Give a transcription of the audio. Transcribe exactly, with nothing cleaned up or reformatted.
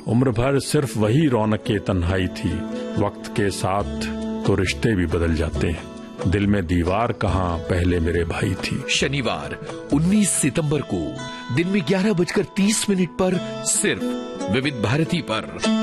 उम्र भर सिर्फ वही रौनक तन्हाई थी। वक्त के साथ तो रिश्ते भी बदल जाते हैं, दिल में दीवार कहाँ पहले मेरे भाई थी। शनिवार उन्नीस सितंबर को दिन में ग्यारह बजकर तीस मिनट पर सिर्फ विविध भारती पर।